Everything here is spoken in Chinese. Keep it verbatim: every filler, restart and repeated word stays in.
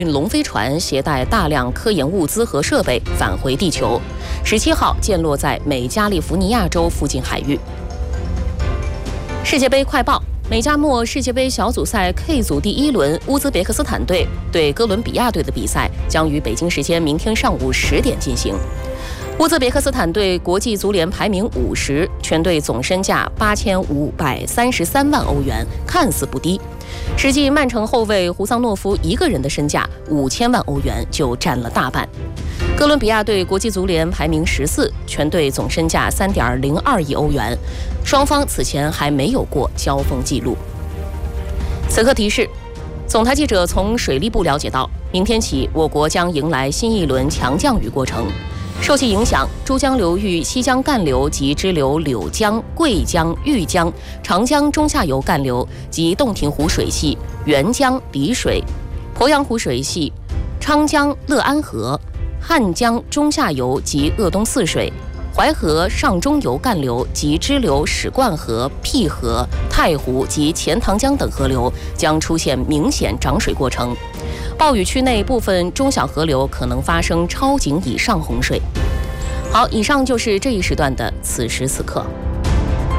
龙飞船携带大量科研物资和设备返回地球，十七号降落在美加利福尼亚州附近海域。世界杯快报：美加墨世界杯小组赛 K 组第一轮，乌兹别克斯坦队对哥伦比亚队的比赛将于北京时间明天上午十点进行。乌兹别克斯坦队国际足联排名五十，全队总身价八千五百三十三万欧元，看似不低。实际曼城后卫胡桑诺夫一个人的身价五千万欧元就占了大半。哥伦比亚队国际足联排名十四，全队总身价三点零二亿欧元，双方此前还没有过交锋记录。此刻提示：总台记者从水利部了解到，明天起我国将迎来新一轮强降雨过程。受其影响，珠江流域西江干流及支流柳江、桂江、玉江、长江中下游干流及洞庭湖水系、沅江、丽水、鄱阳湖水系、昌江、乐安河、汉江中下游及鄂东泗水、淮河上中游干流及支流史灌河、辟河、太湖及钱塘江等河流将出现明显涨水过程。暴雨区内部分中小河流可能发生超警以上洪水。好，以上就是这一时段的此时此刻。